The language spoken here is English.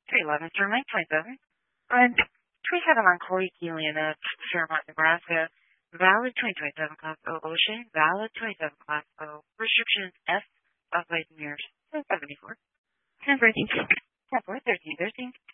311 through May 27th. And 27 on Corey Keelan of Fairmont, Nebraska. Valid 2027 Class O Ocean. Valid 27 Class O. Restrictions S. Southwest Mirrors. 74. 10 13. 10 13.